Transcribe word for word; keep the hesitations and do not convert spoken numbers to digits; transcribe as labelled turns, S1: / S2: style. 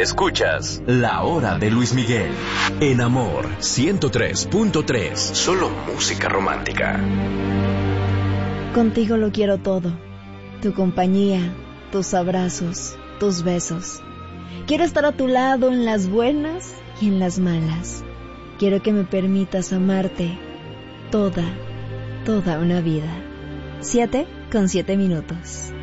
S1: Escuchas La Hora de Luis Miguel en Amor ciento tres punto tres. Solo música romántica.
S2: Contigo lo quiero todo. Tu compañía, tus abrazos, tus besos. Quiero estar a tu lado en las buenas y en las malas. Quiero que me permitas amarte toda, toda una vida. Siete con siete minutos.